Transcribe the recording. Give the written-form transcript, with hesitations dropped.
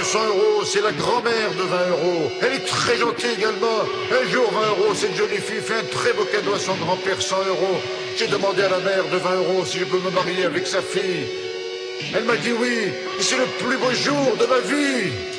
de 100 euros, c'est la grand-mère de 20 euros. Elle est très gentille également. Un jour, 20 euros, cette jolie fille fait un très beau cadeau à son grand-père, 100 euros. J'ai demandé à la mère de 20 euros si je peux me marier avec sa fille. Elle m'a dit oui, et c'est le plus beau jour de ma vie.